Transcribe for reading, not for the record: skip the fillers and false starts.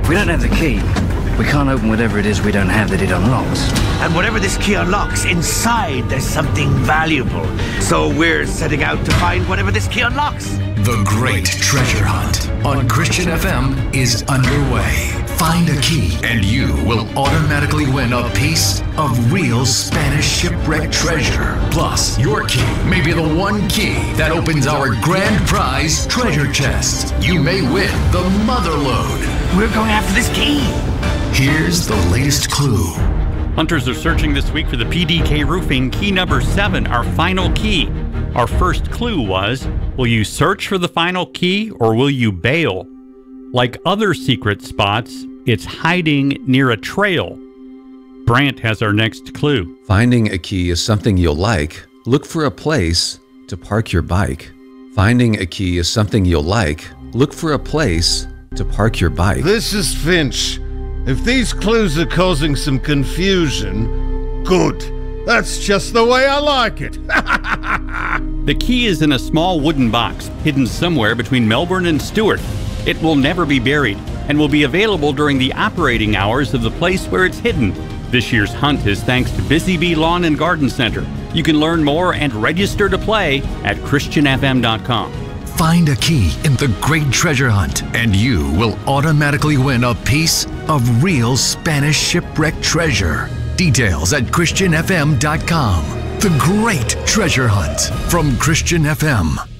If we don't have the key, we can't open whatever it is we don't have that it unlocks. And whatever this key unlocks, inside there's something valuable. So we're setting out to find whatever this key unlocks. The Great Treasure Hunt on Christian FM is underway. Find a key and you will automatically win a piece of real Spanish shipwreck treasure. Plus, your key may be the one key that opens our grand prize treasure chest. You may win the Motherlode. We're going after this key. Here's the latest clue. Hunters are searching this week for the PDK Roofing key number 7, our final key. Our first clue was, will you search for the final key or will you bail? Like other secret spots, it's hiding near a trail. Brant has our next clue. Finding a key is something you'll like. Look for a place to park your bike. Finding a key is something you'll like. Look for a place to park your bike. This is Finch. If these clues are causing some confusion, good. That's just the way I like it. The key is in a small wooden box, hidden somewhere between Melbourne and Stewart. It will never be buried and will be available during the operating hours of the place where it's hidden. This year's hunt is thanks to Busy Bee Lawn and Garden Center. You can learn more and register to play at christianfm.com. Find a key in the Great Treasure Hunt, and you will automatically win a piece of real Spanish shipwreck treasure. Details at christianfm.com. The Great Treasure Hunt from Christian FM.